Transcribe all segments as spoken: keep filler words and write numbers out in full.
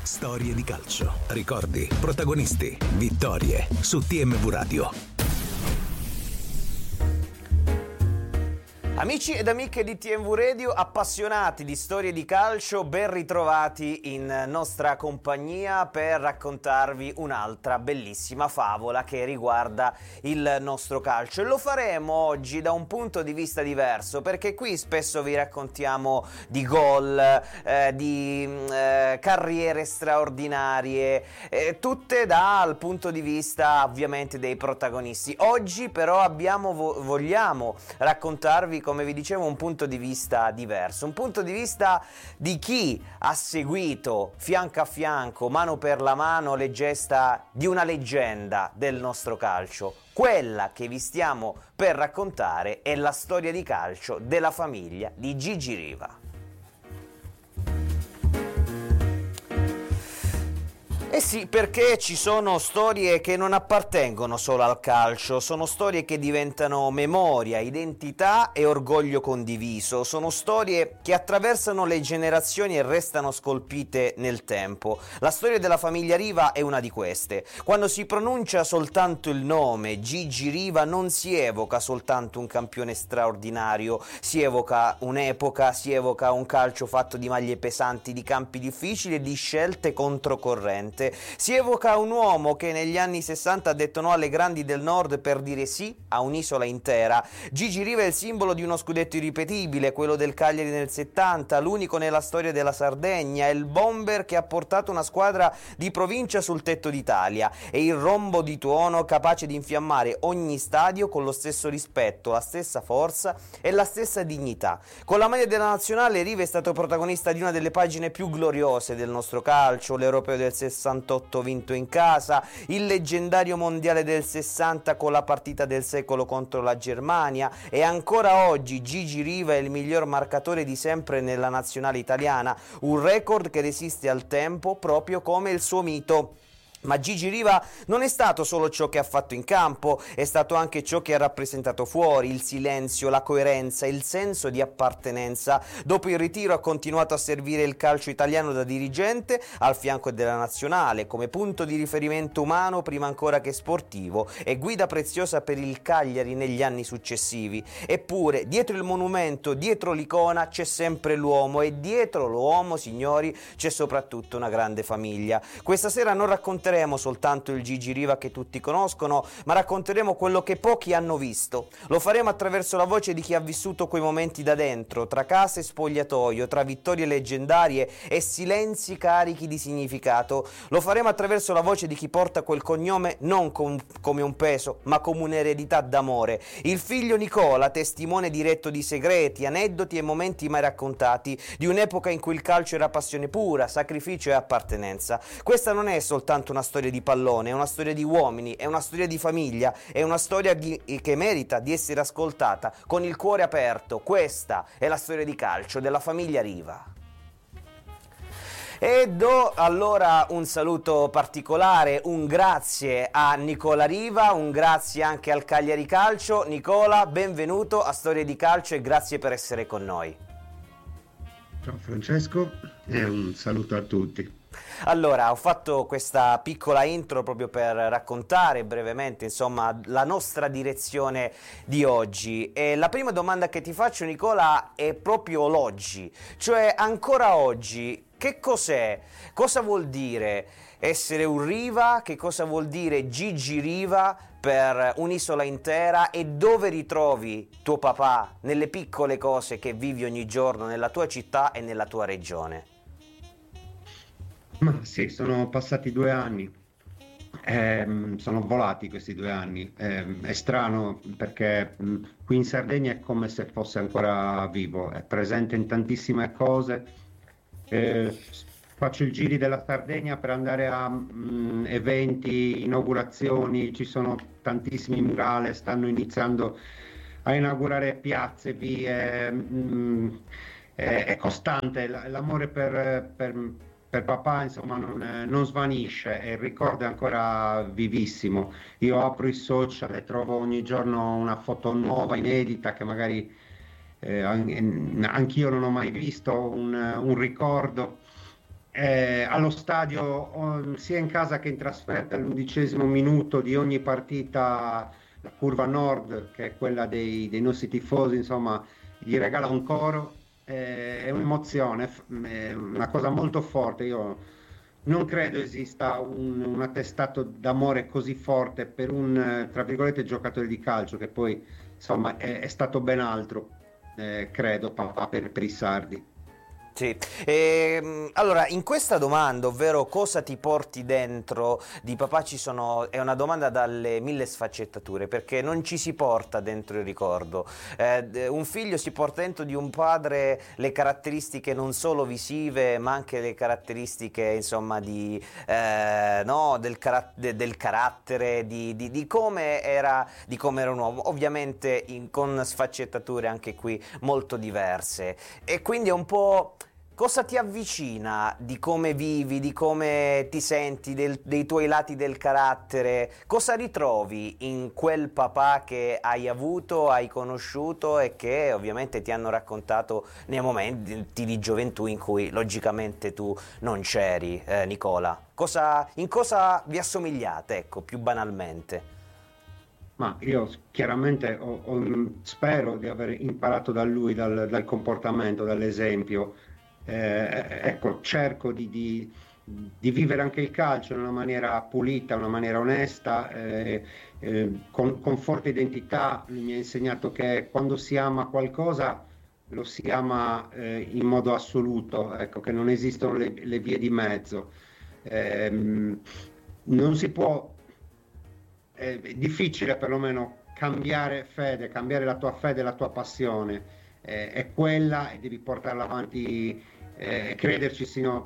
Storie di calcio, ricordi, protagonisti, vittorie su T M V Radio. Amici ed amiche di T M V Radio, appassionati di storie di calcio, ben ritrovati in nostra compagnia per raccontarvi un'altra bellissima favola che riguarda il nostro calcio. E lo faremo oggi da un punto di vista diverso, perché qui spesso vi raccontiamo di gol, eh, di eh, carriere straordinarie, eh, tutte dal punto di vista ovviamente dei protagonisti. Oggi però abbiamo, vo- vogliamo raccontarvi, come vi dicevo, un punto di vista diverso, un punto di vista di chi ha seguito fianco a fianco, mano per la mano, le gesta di una leggenda del nostro calcio. Quella che vi stiamo per raccontare è la storia di calcio della famiglia di Gigi Riva. Eh sì, perché ci sono storie che non appartengono solo al calcio, sono storie che diventano memoria, identità e orgoglio condiviso, sono storie che attraversano le generazioni e restano scolpite nel tempo. La storia della famiglia Riva è una di queste. Quando si pronuncia soltanto il nome Gigi Riva non si evoca soltanto un campione straordinario, si evoca un'epoca, si evoca un calcio fatto di maglie pesanti, di campi difficili e di scelte controcorrente. Si evoca un uomo che negli anni sessanta ha detto no alle grandi del nord per dire sì a un'isola intera. Gigi Riva è il simbolo di uno scudetto irripetibile, quello del Cagliari nel settanta, l'unico nella storia della Sardegna, è il bomber che ha portato una squadra di provincia sul tetto d'Italia, è il rombo di tuono capace di infiammare ogni stadio con lo stesso rispetto, la stessa forza e la stessa dignità. Con la maglia della nazionale Riva è stato protagonista di una delle pagine più gloriose del nostro calcio, l'Europeo del sessantotto vinto in casa, il leggendario mondiale del sessanta con la partita del secolo contro la Germania, e ancora oggi Gigi Riva è il miglior marcatore di sempre nella nazionale italiana, un record che resiste al tempo proprio come il suo mito. Ma Gigi Riva non è stato solo ciò che ha fatto in campo, è stato anche ciò che ha rappresentato fuori, il silenzio, la coerenza, il senso di appartenenza. Dopo il ritiro ha continuato a servire il calcio italiano da dirigente al fianco della nazionale, come punto di riferimento umano prima ancora che sportivo e guida preziosa per il Cagliari negli anni successivi. Eppure, dietro il monumento, dietro l'icona c'è sempre l'uomo, e dietro l'uomo, signori, c'è soprattutto una grande famiglia. Questa sera non racconteremo soltanto il Gigi Riva che tutti conoscono, ma racconteremo quello che pochi hanno visto. Lo faremo attraverso la voce di chi ha vissuto quei momenti da dentro, tra casa e spogliatoio, tra vittorie leggendarie e silenzi carichi di significato. Lo faremo attraverso la voce di chi porta quel cognome non com- come un peso, ma come un'eredità d'amore. Il figlio Nicola, testimone diretto di segreti, aneddoti e momenti mai raccontati, di un'epoca in cui il calcio era passione pura, sacrificio e appartenenza. Questa non è soltanto una una storia di pallone, è una storia di uomini, è una storia di famiglia, è una storia di, che merita di essere ascoltata con il cuore aperto. Questa è la storia di calcio della famiglia Riva. E do allora un saluto particolare, un grazie a Nicola Riva, un grazie anche al Cagliari Calcio. Nicola, benvenuto a Storie di Calcio e grazie per essere con noi. Ciao Francesco e un saluto a tutti. Allora, ho fatto questa piccola intro proprio per raccontare brevemente, insomma, la nostra direzione di oggi. E la prima domanda che ti faccio, Nicola, è proprio l'oggi, cioè ancora oggi, che cos'è? Cosa vuol dire essere un Riva? Che cosa vuol dire Gigi Riva per un'isola intera? E dove ritrovi tuo papà nelle piccole cose che vivi ogni giorno nella tua città e nella tua regione? Ma sì, sono passati due anni, Ehm, sono volati questi due anni. Ehm, è strano perché mh, qui in Sardegna è come se fosse ancora vivo, è presente in tantissime cose. Eh, Faccio i giri della Sardegna per andare a mh, eventi, inaugurazioni, ci sono tantissimi murales, stanno iniziando a inaugurare piazze, vie, mh, è, è costante, l- l'amore per, per- per papà insomma non, eh, non svanisce e il ricordo è ancora vivissimo. Io apro i social e trovo ogni giorno una foto nuova, inedita, che magari eh, an- anch'io non ho mai visto, un, un ricordo. eh, allo stadio, o- sia in casa che in trasferta, all'undicesimo minuto di ogni partita, la curva nord, che è quella dei, dei nostri tifosi, insomma, gli regala un coro, eh, è un'emozione, f- è una cosa molto forte. Io non credo esista un, un attestato d'amore così forte per un, eh, tra virgolette, giocatore di calcio, che poi, insomma, è, è stato ben altro, eh, credo, papà, per, per i sardi. Sì. Ehm, allora, in questa domanda, ovvero cosa ti porti dentro di papà, ci sono, è una domanda dalle mille sfaccettature, perché non ci si porta dentro il ricordo. Eh, d- un figlio si porta dentro di un padre le caratteristiche non solo visive, ma anche le caratteristiche, insomma, di, eh, no, del, cara- de- del carattere, di, di- di come era, di come era un uomo, ovviamente in- con sfaccettature anche qui molto diverse. E quindi è un po'. Cosa ti avvicina di come vivi, di come ti senti, del- dei tuoi lati del carattere? Cosa ritrovi in quel papà che hai avuto, hai conosciuto e che ovviamente ti hanno raccontato nei momenti di gioventù in cui logicamente tu non c'eri, eh, Nicola? Cosa, in cosa vi assomigliate, ecco, più banalmente? Ma io s- chiaramente ho- ho- spero di aver imparato da lui, dal, dal comportamento, dall'esempio. Eh, ecco, cerco di, di- di vivere anche il calcio in una maniera pulita, una maniera onesta, eh, eh, con, con forte identità. Lui mi ha insegnato che quando si ama qualcosa lo si ama, eh, in modo assoluto, ecco, che non esistono le, le vie di mezzo. Ehm, Non si può, è difficile perlomeno cambiare fede, cambiare la tua fede, la tua passione, eh, è quella e devi portarla avanti, eh, crederci sino,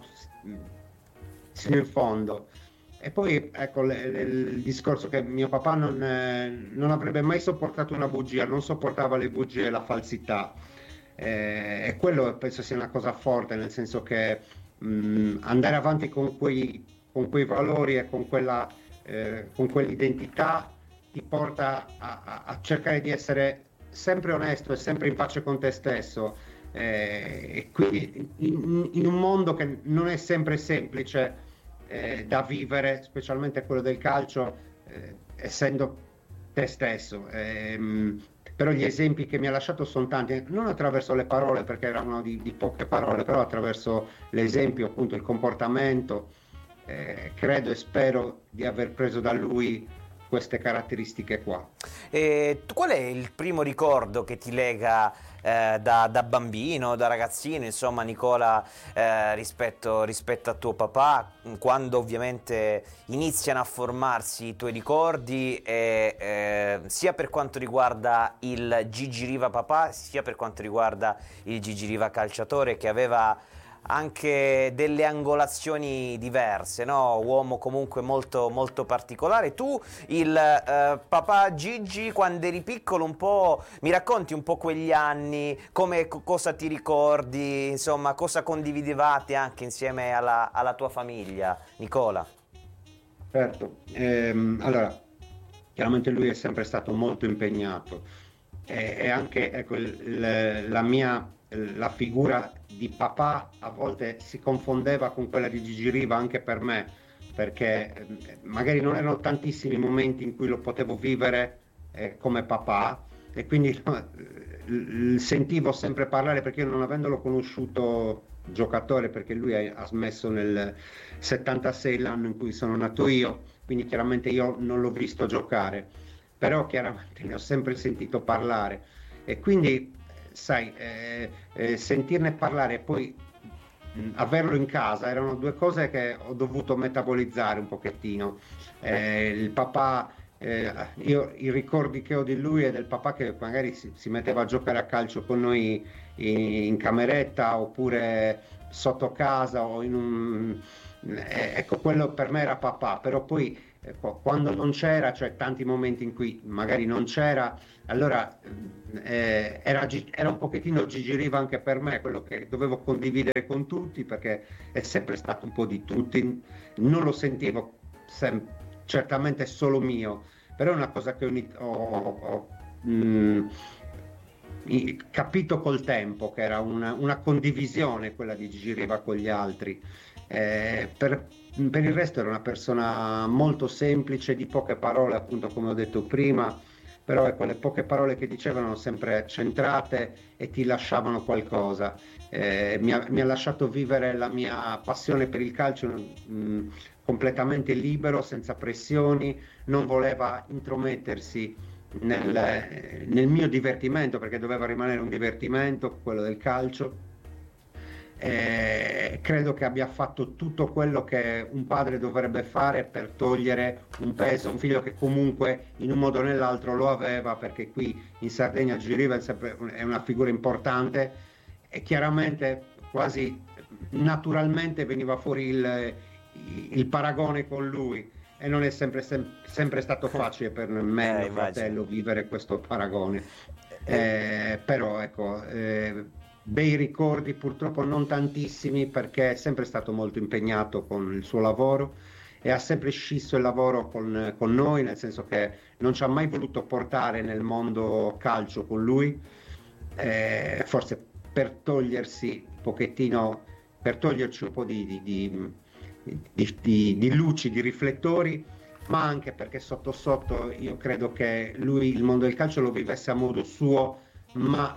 sino in fondo. E poi ecco le- le- il discorso che mio papà non, eh, non avrebbe mai sopportato una bugia, non sopportava le bugie e la falsità. Eh, e quello penso sia una cosa forte, nel senso che mh, andare avanti con quei, con quei valori e con quella, eh, con quell'identità ti porta a, a- a cercare di essere sempre onesto e sempre in pace con te stesso. Eh, e quindi in, in un mondo che non è sempre semplice, eh, da vivere, specialmente quello del calcio, eh, essendo te stesso. Ehm, però gli esempi che mi ha lasciato sono tanti, non attraverso le parole, perché erano di, di poche parole, però attraverso l'esempio, appunto, il comportamento. Eh, credo e spero di aver preso da lui queste caratteristiche qua. E tu- qual è il primo ricordo che ti lega eh, da, da bambino, da ragazzino, insomma, Nicola, eh, rispetto, rispetto a tuo papà, quando ovviamente iniziano a formarsi i tuoi ricordi, e, eh, sia per quanto riguarda il Gigi Riva papà, sia per quanto riguarda il Gigi Riva calciatore, che aveva anche delle angolazioni diverse, no? Uomo comunque molto, molto particolare. Tu, il eh, papà Gigi, quando eri piccolo, un po' mi racconti un po' quegli anni, come, co- cosa ti ricordi, insomma, cosa condividevate anche insieme alla, alla tua famiglia, Nicola? Certo, ehm, allora, chiaramente lui è sempre stato molto impegnato e, e anche ecco, il- il- la mia, la figura di papà a volte si confondeva con quella di Gigi Riva anche per me, perché ehm, magari non erano tantissimi i momenti in cui lo potevo vivere, eh, come papà, e quindi no, l- l- sentivo sempre parlare, perché io non avendolo conosciuto giocatore, perché lui ha, ha smesso nel settantasei, l'anno in cui sono nato io, quindi chiaramente io non l'ho visto giocare, però chiaramente ne ho sempre sentito parlare e quindi, sai, eh, eh, sentirne parlare e poi mh, averlo in casa erano due cose che ho dovuto metabolizzare un pochettino. Eh, il papà, eh, io i ricordi che ho di lui è del papà che magari si, si metteva a giocare a calcio con noi in, in cameretta oppure sotto casa o in un... eh, ecco, quello per me era papà, però poi ecco, quando non c'era, cioè tanti momenti in cui magari non c'era, allora eh, era, Gi- era un pochettino Gigi Riva anche per me, quello che dovevo condividere con tutti, perché è sempre stato un po' di tutti, non lo sentivo sem- certamente solo mio, però è una cosa che ho, ini- ho- ho- mh, capito col tempo che era una, una condivisione quella di Gigi Riva con gli altri. Eh, per, per il resto era una persona molto semplice, di poche parole, appunto come ho detto prima, però ecco, le poche parole che dicevano sempre centrate e ti lasciavano qualcosa. Eh, mi, ha, mi ha lasciato vivere la mia passione per il calcio mh, completamente libero, senza pressioni, non voleva intromettersi nel, nel mio divertimento, perché doveva rimanere un divertimento, quello del calcio. Eh, credo che abbia fatto tutto quello che un padre dovrebbe fare per togliere un peso, un figlio che comunque in un modo o nell'altro lo aveva, perché qui in Sardegna Gigi Riva è una figura importante e chiaramente quasi naturalmente veniva fuori il, il paragone con lui, e non è sempre, sem- sempre stato facile per me e eh, mio fratello vivere questo paragone. Eh, però ecco, eh, bei ricordi, purtroppo non tantissimi, perché è sempre stato molto impegnato con il suo lavoro e ha sempre scisso il lavoro con, con noi, nel senso che non ci ha mai voluto portare nel mondo calcio con lui, eh, forse per togliersi un pochettino, per toglierci un po' di, di, di, di, di, di luci, di riflettori, ma anche perché sotto sotto io credo che lui il mondo del calcio lo vivesse a modo suo, ma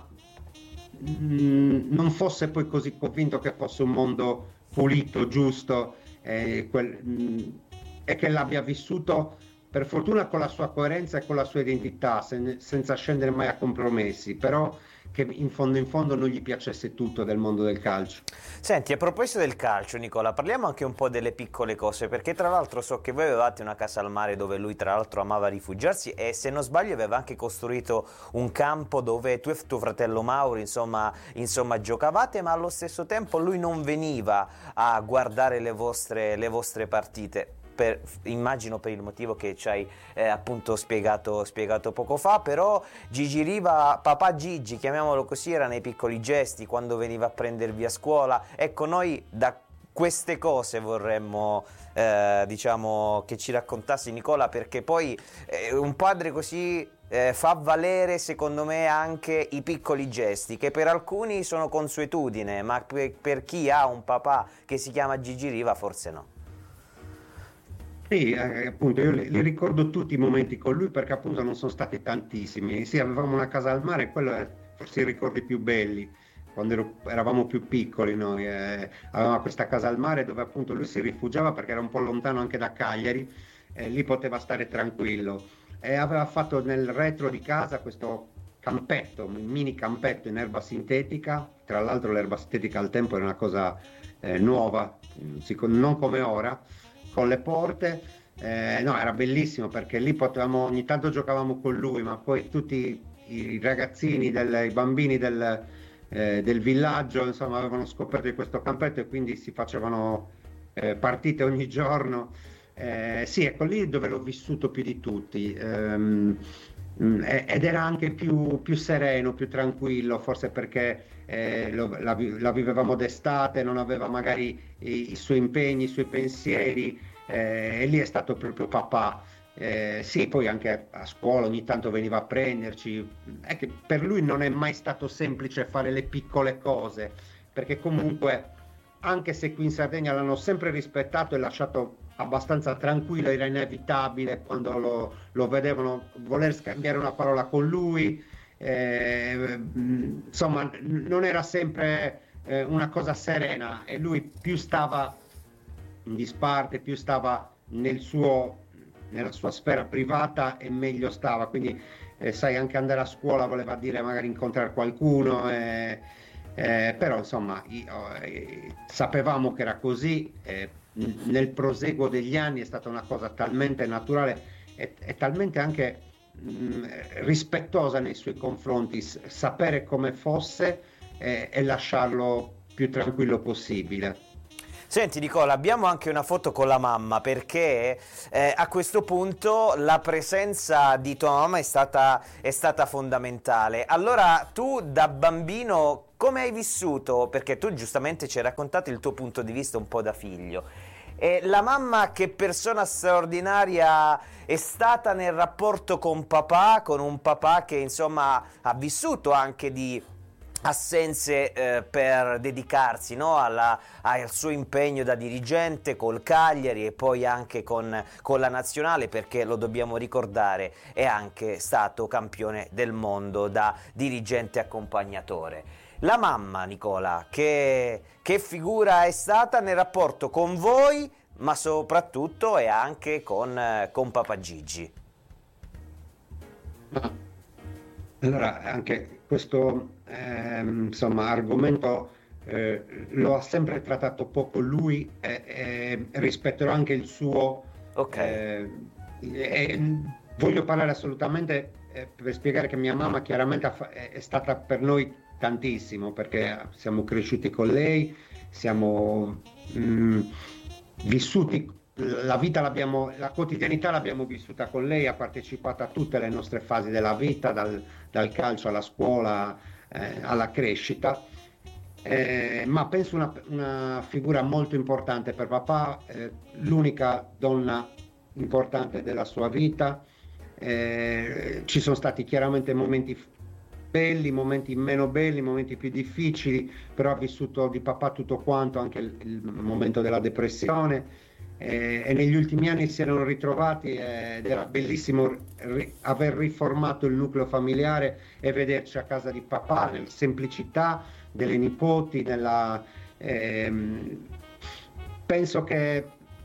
non fosse poi così convinto che fosse un mondo pulito, giusto, eh, quel, mh, e che l'abbia vissuto per fortuna con la sua coerenza e con la sua identità, sen- senza scendere mai a compromessi, però che in fondo in fondo non gli piacesse tutto del mondo del calcio. Senti, a proposito del calcio, Nicola, parliamo anche un po' delle piccole cose, perché tra l'altro so che voi avevate una casa al mare dove lui tra l'altro amava rifugiarsi, e se non sbaglio aveva anche costruito un campo dove tu e tuo fratello Mauro insomma, insomma giocavate, ma allo stesso tempo lui non veniva a guardare le vostre, le vostre partite. Per, immagino per il motivo che ci hai eh, appunto spiegato, spiegato poco fa, però Gigi Riva, papà Gigi, chiamiamolo così, era nei piccoli gesti, quando veniva a prendervi a scuola. Ecco, noi da queste cose vorremmo eh, diciamo che ci raccontassi, Nicola, perché poi eh, un padre così eh, fa valere secondo me anche i piccoli gesti, che per alcuni sono consuetudine, ma per, per chi ha un papà che si chiama Gigi Riva forse no. Sì, eh, appunto, io li, li ricordo tutti i momenti con lui, perché appunto non sono stati tantissimi. Sì, avevamo una casa al mare, quello è forse i ricordi più belli, quando ero- eravamo più piccoli noi. Eh, avevamo questa casa al mare dove appunto lui si rifugiava perché era un po' lontano anche da Cagliari, e lì poteva stare tranquillo. E aveva fatto nel retro di casa questo campetto, un mini campetto in erba sintetica. Tra l'altro l'erba sintetica al tempo era una cosa eh, nuova, si- non come ora, con le porte. Eh, no, era bellissimo perché lì potevamo, ogni tanto giocavamo con lui, ma poi tutti i ragazzini, del, i bambini del, eh, del villaggio, insomma, avevano scoperto di questo campetto e quindi si facevano eh, partite ogni giorno. Eh, sì, ecco lì dove l'ho vissuto più di tutti. Ehm, mh, e- ed era anche più, più sereno, più tranquillo, forse perché eh, lo- la, vi- la vivevamo d'estate, non aveva magari i, i suoi impegni, i suoi pensieri, eh, e lì è stato proprio papà. Eh, sì, poi anche a scuola ogni tanto veniva a prenderci. È che per lui non è mai stato semplice fare le piccole cose, perché comunque, anche se qui in Sardegna l'hanno sempre rispettato e lasciato abbastanza tranquillo, era inevitabile quando lo, lo vedevano voler scambiare una parola con lui. Eh, mh, insomma, n- non era sempre eh, una cosa serena, e lui più stava in disparte, più stava nel suo, nella sua sfera privata e meglio stava. Quindi, eh, sai, anche andare a scuola voleva dire magari incontrare qualcuno, eh, eh, però insomma io, eh, sapevamo che era così. Eh, n- nel proseguo degli anni è stata una cosa talmente naturale e, e talmente anche mh, rispettosa nei suoi confronti, s- sapere come fosse, eh, e lasciarlo più tranquillo possibile. Senti Nicola, abbiamo anche una foto con la mamma, perché eh, a questo punto la presenza di tua mamma è stata, è stata fondamentale. Allora tu da bambino come hai vissuto? Perché tu giustamente ci hai raccontato il tuo punto di vista un po' da figlio. E la mamma, che persona straordinaria è stata nel rapporto con papà, con un papà che insomma ha vissuto anche di assenze eh, per dedicarsi, no, alla, al suo impegno da dirigente col Cagliari e poi anche con, con la nazionale, perché lo dobbiamo ricordare è anche stato campione del mondo da dirigente accompagnatore. La mamma, Nicola, che, che figura è stata nel rapporto con voi, ma soprattutto e anche con, con Papa Gigi? Allora, anche questo ehm, insomma, argomento eh, lo ha sempre trattato poco lui, e, e rispetterò anche il suo. Ok. eh, e voglio parlare assolutamente eh, per spiegare che mia mamma chiaramente ha fa- è, è stata per noi tantissimo, perché siamo cresciuti con lei, siamo mh, vissuti la vita, l'abbiamo, la quotidianità l'abbiamo vissuta con lei, ha partecipato a tutte le nostre fasi della vita, dal, dal calcio alla scuola, eh, alla crescita, eh, ma penso una, una figura molto importante per papà, eh, l'unica donna importante della sua vita. Eh, ci sono stati chiaramente momenti belli, momenti meno belli, momenti più difficili, però ha vissuto di papà tutto quanto, anche il, il momento della depressione. Eh, e negli ultimi anni si erano ritrovati eh, ed era bellissimo ri- aver riformato il nucleo familiare e vederci a casa di papà, nella semplicità delle nipoti, nella, ehm, penso che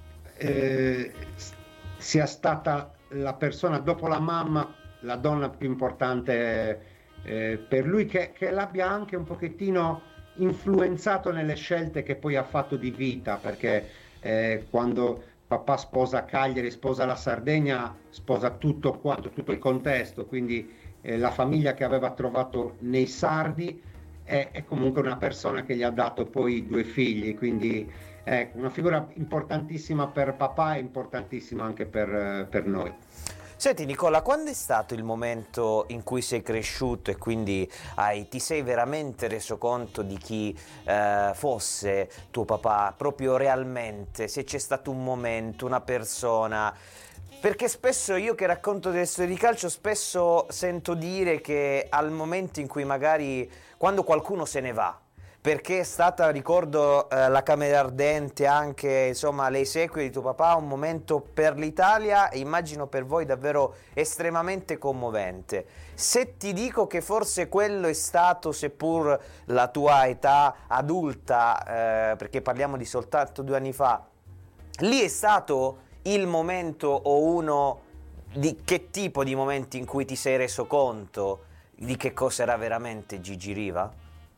eh, sia stata la persona dopo la mamma, la donna più importante eh, per lui, che, che l'abbia anche un pochettino influenzato nelle scelte che poi ha fatto di vita, perché Eh, quando papà sposa Cagliari, sposa la Sardegna, sposa tutto quanto, tutto il contesto, quindi eh, la famiglia che aveva trovato nei sardi è, è comunque una persona che gli ha dato poi due figli, quindi è una figura importantissima per papà e importantissima anche per, per noi. Senti Nicola, quando è stato il momento in cui sei cresciuto e quindi hai, ti sei veramente reso conto di chi eh, fosse tuo papà, proprio realmente, se c'è stato un momento, una persona? Perché spesso io che racconto delle storie di calcio spesso sento dire che al momento in cui magari, quando qualcuno se ne va, perché è stata, ricordo, eh, la Camera Ardente, anche insomma le esequie di tuo papà, un momento per l'Italia e immagino per voi davvero estremamente commovente. Se ti dico che forse quello è stato, seppur la tua età adulta, eh, perché parliamo di soltanto due anni fa, lì è stato il momento o uno di che tipo di momenti in cui ti sei reso conto di che cosa era veramente Gigi Riva?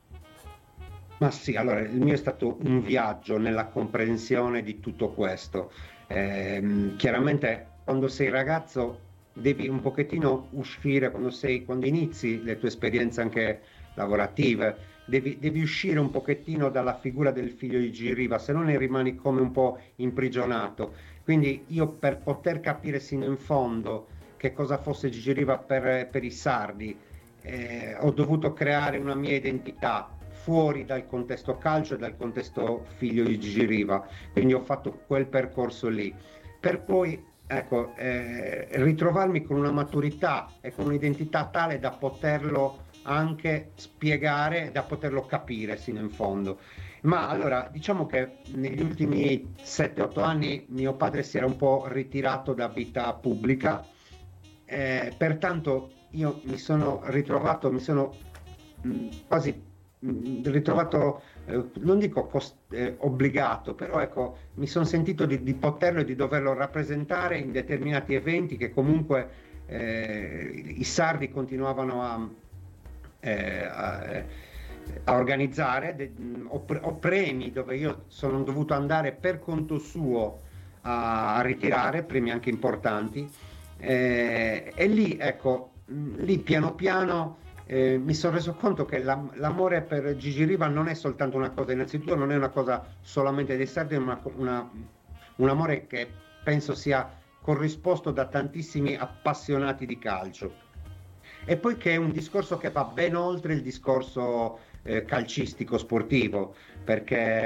Ma sì, allora il mio è stato un viaggio nella comprensione di tutto questo. Ehm, chiaramente quando sei ragazzo devi un pochettino uscire, quando sei, quando inizi le tue esperienze anche lavorative, devi, devi uscire un pochettino dalla figura del figlio di Gigi Riva, se no ne rimani come un po' imprigionato. Quindi io, per poter capire sino in fondo che cosa fosse Gigi Riva per, per i sardi, eh, ho dovuto creare una mia identità fuori dal contesto calcio e dal contesto figlio di Gigi Riva, quindi ho fatto quel percorso lì, per poi ecco, eh, ritrovarmi con una maturità e con un'identità tale da poterlo anche spiegare, da poterlo capire sino in fondo. Ma allora, diciamo che negli ultimi sette otto anni mio padre si era un po' ritirato da vita pubblica, eh, pertanto io mi sono ritrovato, mi sono mh, quasi ritrovato, eh, non dico cost- eh, obbligato, però ecco, mi sono sentito di, di poterlo e di doverlo rappresentare in determinati eventi che comunque eh, i sardi continuavano a, eh, a, a organizzare, de- o, pre- o premi dove io sono dovuto andare per conto suo a, a ritirare, premi anche importanti, eh, e lì ecco, lì piano piano Eh, mi sono reso conto che la, l'amore per Gigi Riva non è soltanto una cosa, innanzitutto non è una cosa solamente dei sardi, ma una, una, un amore che penso sia corrisposto da tantissimi appassionati di calcio, e poi che è un discorso che va ben oltre il discorso eh, calcistico sportivo, perché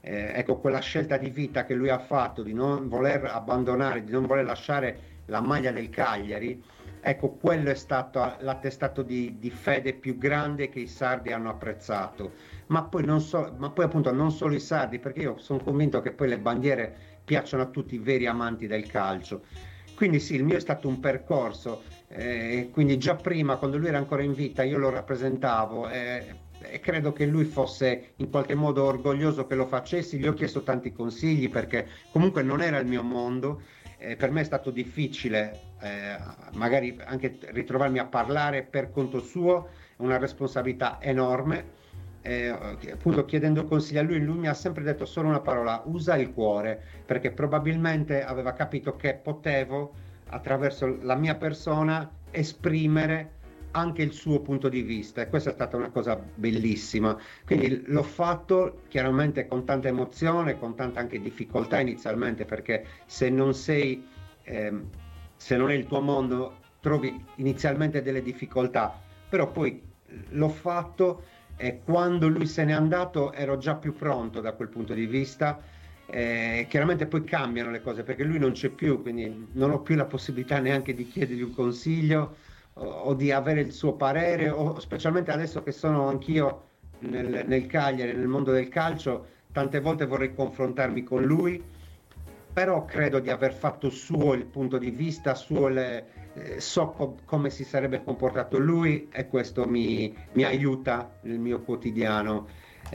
eh, ecco, quella scelta di vita che lui ha fatto di non voler abbandonare, di non voler lasciare la maglia del Cagliari, ecco, quello è stato l'attestato di, di fede più grande che i sardi hanno apprezzato. Ma poi, non so, ma poi appunto non solo i sardi, perché io sono convinto che poi le bandiere piacciono a tutti i veri amanti del calcio. Quindi sì, il mio è stato un percorso, eh, quindi già prima, quando lui era ancora in vita, io lo rappresentavo, eh, e credo che lui fosse in qualche modo orgoglioso che lo facessi. Gli ho chiesto tanti consigli perché comunque non era il mio mondo, eh, per me è stato difficile eh, magari anche ritrovarmi a parlare per conto suo, una responsabilità enorme. Eh, appunto chiedendo consigli a lui, lui mi ha sempre detto solo una parola: usa il cuore, perché probabilmente aveva capito che potevo attraverso la mia persona esprimere anche il suo punto di vista, e questa è stata una cosa bellissima. Quindi l'ho fatto chiaramente con tanta emozione, con tanta anche difficoltà inizialmente, perché se non sei ehm, se non è il tuo mondo trovi inizialmente delle difficoltà, però poi l'ho fatto. E quando lui se n'è andato ero già più pronto da quel punto di vista. Eh, chiaramente poi cambiano le cose perché lui non c'è più, quindi non ho più la possibilità neanche di chiedergli un consiglio o, o di avere il suo parere, o specialmente adesso che sono anch'io nel, nel Cagliari, nel mondo del calcio, tante volte vorrei confrontarmi con lui, però credo di aver fatto suo il punto di vista, suo le, eh, so co- come si sarebbe comportato lui, e questo mi, mi aiuta nel mio quotidiano.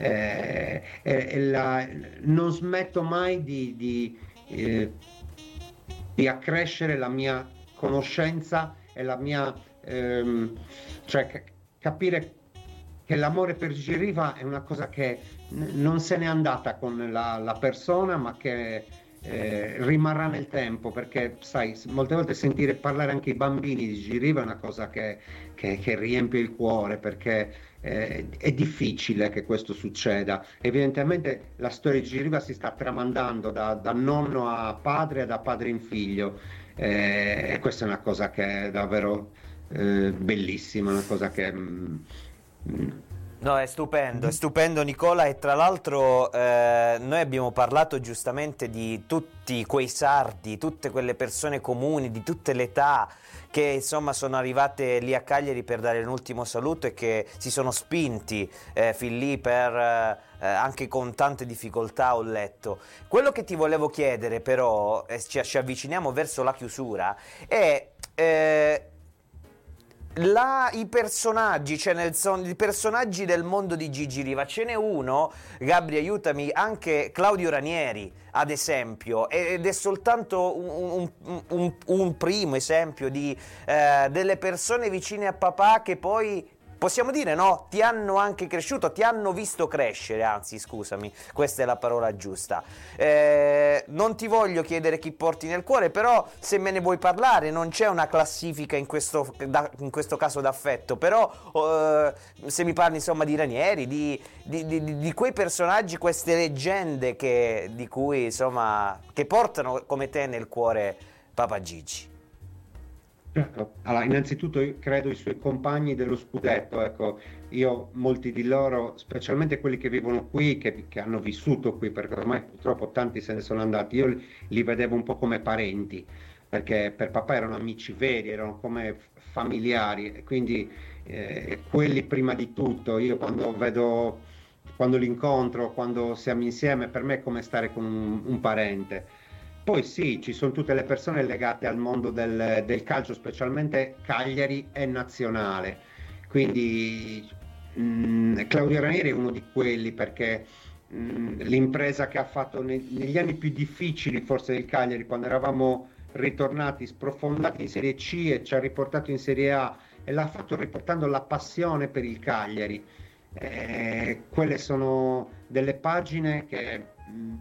Eh, e, e la, non smetto mai di, di, eh, di accrescere la mia conoscenza e la mia, ehm, cioè c- capire che l'amore per Gigi Riva è una cosa che n- non se n'è andata con la, la persona, ma che eh, rimarrà nel tempo, perché sai, molte volte sentire parlare anche i bambini di Gigi Riva è una cosa che, che, che riempie il cuore, perché eh, è difficile che questo succeda. Evidentemente la storia di Gigi Riva si sta tramandando da, da nonno a padre e da padre in figlio, eh, e questa è una cosa che è davvero eh, bellissima, una cosa che mm, mm, No, è stupendo, è stupendo Nicola, e tra l'altro eh, noi abbiamo parlato giustamente di tutti quei sardi, tutte quelle persone comuni, di tutte le età che insomma sono arrivate lì a Cagliari per dare un ultimo saluto e che si sono spinti eh, fin lì per eh, anche con tante difficoltà, ho letto. Quello che ti volevo chiedere però, e ci, ci avviciniamo verso la chiusura, è... Eh, La, i personaggi, cioè nel son, i personaggi del mondo di Gigi Riva, ce n'è uno, Gabri aiutami, anche Claudio Ranieri ad esempio, ed è soltanto un, un, un, un primo esempio di eh, delle persone vicine a papà che poi possiamo dire, no, ti hanno anche cresciuto, ti hanno visto crescere, anzi scusami, questa è la parola giusta. Eh, non ti voglio chiedere chi porti nel cuore, però se me ne vuoi parlare, non c'è una classifica in questo, da, in questo caso d'affetto, però eh, se mi parli insomma di Ranieri, di, di, di, di quei personaggi, queste leggende che, di cui insomma, che portano come te nel cuore Papa Gigi. Certo. Allora, innanzitutto io credo i suoi compagni dello scudetto, ecco, io molti di loro, specialmente quelli che vivono qui, che, che hanno vissuto qui, perché ormai purtroppo tanti se ne sono andati, io li, li vedevo un po' come parenti, perché per papà erano amici veri, erano come familiari, e quindi eh, quelli prima di tutto. Io quando vedo, quando li incontro, quando siamo insieme, per me è come stare con un, un parente. Poi sì, ci sono tutte le persone legate al mondo del, del calcio, specialmente Cagliari e nazionale. Quindi mh, Claudio Ranieri è uno di quelli, perché mh, l'impresa che ha fatto ne- negli anni più difficili forse del Cagliari, quando eravamo ritornati sprofondati in Serie C e ci ha riportato in Serie A, e l'ha fatto riportando la passione per il Cagliari. Eh, quelle sono delle pagine che... mh,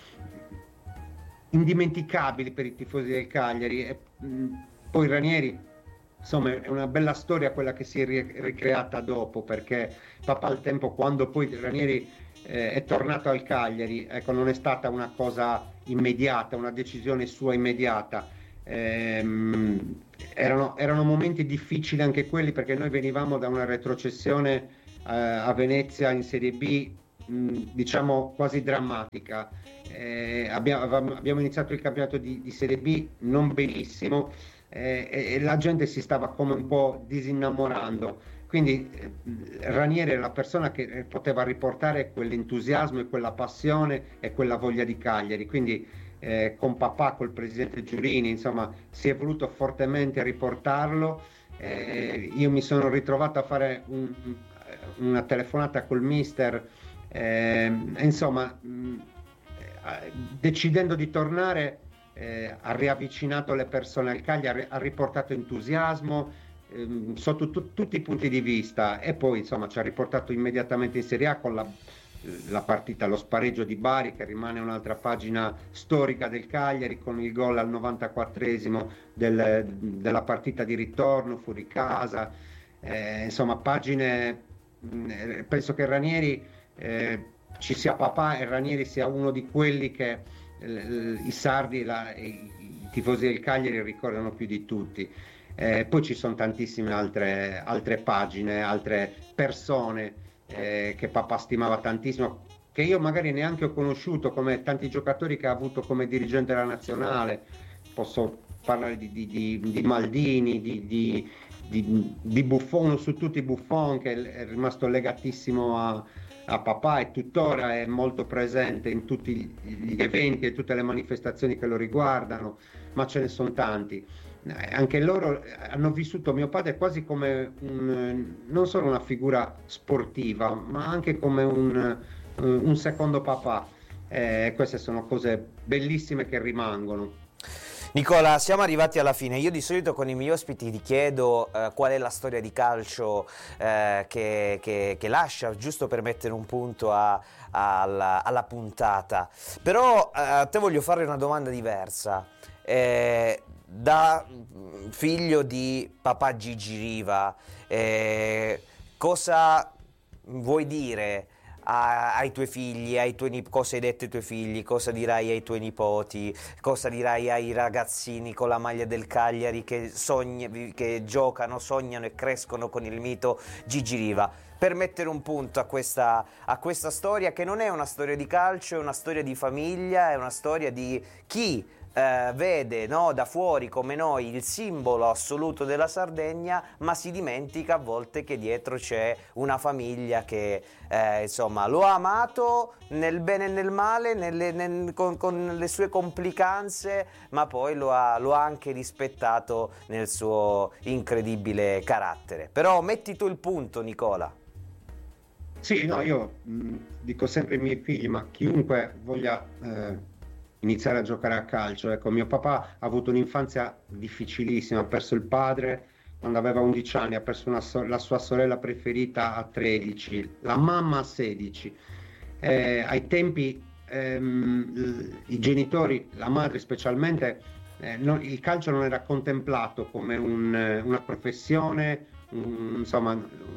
indimenticabili per i tifosi del Cagliari. E, mh, poi Ranieri, insomma, è una bella storia quella che si è ri- ricreata dopo, perché papà al tempo, quando poi Ranieri eh, è tornato al Cagliari, ecco, non è stata una cosa immediata, una decisione sua immediata. Ehm, erano, erano momenti difficili anche quelli, perché noi venivamo da una retrocessione eh, a Venezia in Serie B, mh, diciamo quasi drammatica. Eh, abbiamo, abbiamo iniziato il campionato di, di Serie B non benissimo, eh, e, e la gente si stava come un po' disinnamorando. Quindi eh, Ranieri era la persona che poteva riportare quell'entusiasmo e quella passione e quella voglia di Cagliari. Quindi eh, con papà, col presidente Giurini, insomma, si è voluto fortemente riportarlo. Eh, io mi sono ritrovato a fare un, una telefonata col mister, eh, insomma, mh, decidendo di tornare, eh, ha riavvicinato le persone al Cagliari, ha riportato entusiasmo ehm, sotto tu- tutti i punti di vista, e poi insomma ci ha riportato immediatamente in Serie A con la, la partita, lo spareggio di Bari, che rimane un'altra pagina storica del Cagliari, con il gol al novantaquattresimo del, della partita di ritorno fuori casa. Eh, insomma, pagine. mh, Penso che Ranieri, eh, ci sia papà e Ranieri sia uno di quelli che eh, i sardi, la, i, i tifosi del Cagliari ricordano più di tutti. Eh, poi ci sono tantissime altre, altre pagine, altre persone eh, che papà stimava tantissimo, che io magari neanche ho conosciuto, come tanti giocatori che ha avuto come dirigente della nazionale. Posso parlare di, di, di, di Maldini, di, di, di, di Buffon, su tutti Buffon, che è rimasto legatissimo a a papà e tuttora è molto presente in tutti gli eventi e tutte le manifestazioni che lo riguardano, ma ce ne sono tanti. Eh, anche loro hanno vissuto mio padre quasi come un, non solo una figura sportiva, ma anche come un, un secondo papà. Eh, queste sono cose bellissime che rimangono. Nicola, siamo arrivati alla fine. Io di solito con i miei ospiti ti chiedo uh, qual è la storia di calcio uh, che, che, che lascia, giusto per mettere un punto a, a, alla, alla puntata. Però uh, a te voglio fare una domanda diversa. Eh, da figlio di papà Gigi Riva, eh, cosa vuoi dire ai tuoi figli, ai tuoi nip- cosa hai detto ai tuoi figli, cosa dirai ai tuoi nipoti, cosa dirai ai ragazzini con la maglia del Cagliari che, sogni- che giocano, sognano e crescono con il mito Gigi Riva, per mettere un punto a questa, a questa storia che non è una storia di calcio, è una storia di famiglia, è una storia di chi Eh, vede, no, da fuori come noi il simbolo assoluto della Sardegna, ma si dimentica a volte che dietro c'è una famiglia che eh, insomma lo ha amato nel bene e nel male, nelle, nel, con, con le sue complicanze, ma poi lo ha, lo ha anche rispettato nel suo incredibile carattere. Però metti tu il punto, Nicola. Sì, no, io mh, dico sempre ai miei figli, ma chiunque voglia eh, iniziare a giocare a calcio. Ecco, mio papà ha avuto un'infanzia difficilissima, ha perso il padre quando aveva undici anni, ha perso una so- la sua sorella preferita a tredici, la mamma a sedici. Eh, ai tempi ehm, l- i genitori, la madre specialmente, eh, non- il calcio non era contemplato come un, eh, una professione, un, insomma,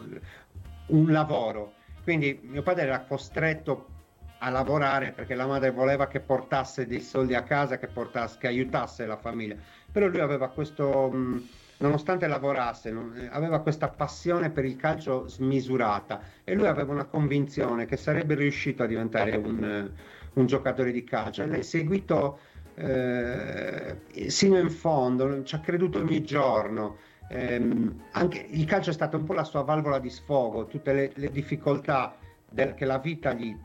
un lavoro. Quindi mio padre era costretto a lavorare perché la madre voleva che portasse dei soldi a casa, che portasse, che aiutasse la famiglia. Però lui aveva questo, mh, nonostante lavorasse, non- aveva questa passione per il calcio smisurata, e lui aveva una convinzione che sarebbe riuscito a diventare un, eh, un giocatore di calcio. E l'ha seguito eh, sino in fondo, ci ha creduto ogni giorno. Ehm, anche il calcio è stato un po' la sua valvola di sfogo, tutte le, le difficoltà del- che la vita gli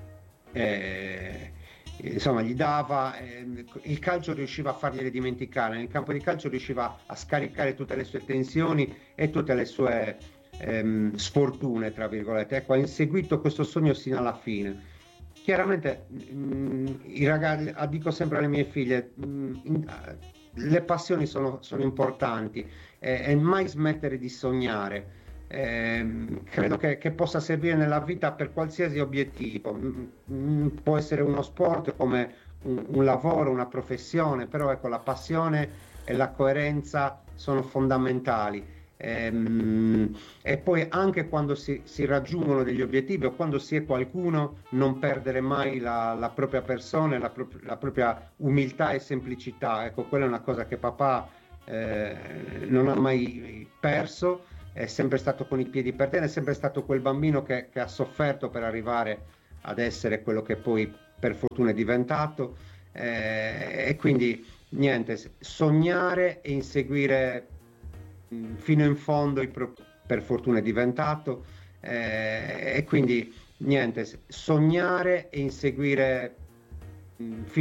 eh, insomma gli dava, eh, il calcio riusciva a fargliele dimenticare, nel campo di calcio riusciva a scaricare tutte le sue tensioni e tutte le sue ehm, sfortune, tra virgolette. Ecco, ha inseguito questo sogno sino alla fine. Chiaramente mh, i ragazzi, dico sempre alle mie figlie, mh, in- le passioni sono, sono importanti, eh, e mai smettere di sognare. Ehm, credo che, che possa servire nella vita per qualsiasi obiettivo. Mm, mm, può essere uno sport come un, un lavoro, una professione, però ecco, la passione e la coerenza sono fondamentali. Ehm, e poi anche quando si, si raggiungono degli obiettivi o quando si è qualcuno, non perdere mai la, la propria persona, la, pro- la propria umiltà e semplicità. Ecco, quella è una cosa che papà eh, non ha mai perso, è sempre stato con i piedi per terra, è sempre stato quel bambino che, che ha sofferto per arrivare ad essere quello che poi per fortuna è diventato, eh, e quindi niente, sognare e inseguire mh, fino in fondo il pro- per fortuna è diventato, eh, e quindi niente, sognare e inseguire mh, fino